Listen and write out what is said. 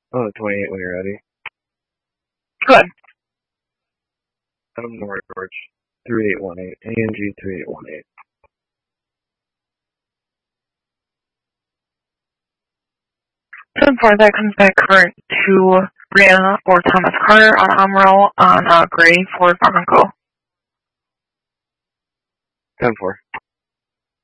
Oh, 28 when you're ready. Good. Adam North George, 3818, ANG 3818. For that comes back current to Brianna or Thomas Carter on Amaral on Gray for Farm & Co. 10-4.